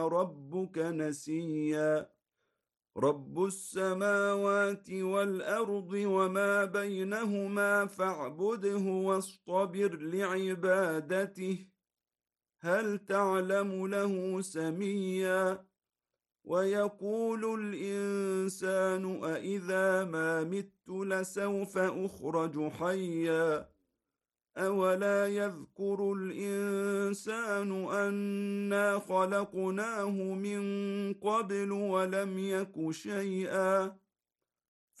ربك نسيا رب السماوات والأرض وما بينهما فاعبده واصطبر لعبادته هل تعلم له سميا ويقول الإنسان أإذا ما مت لسوف أخرج حيا أولا يذكر الإنسان أنا خلقناه من قبل ولم يك شيئا